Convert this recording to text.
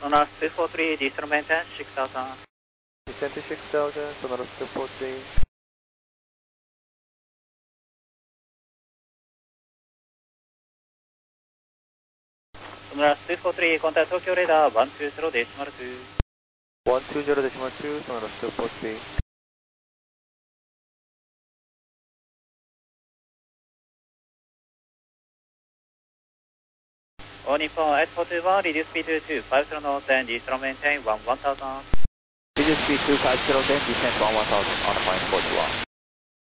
Sonar 243, descent maintain 6000. Descent to 6000, Sonar 243. Sonar 243, contact Tokyo radar 120.2. 120.2, Sonar 243. All Nippon 8421, reduce speed to 250 knots and descent maintain 1000. Reduce speed to 50, then descent 1000 on the 41.